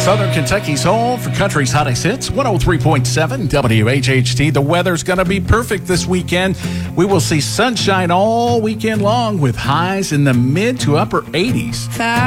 Southern Kentucky's home for country's hottest hits, 103.7 WHHT. The weather's going to be perfect this weekend. We will see sunshine all weekend long with highs in the mid to upper 80s.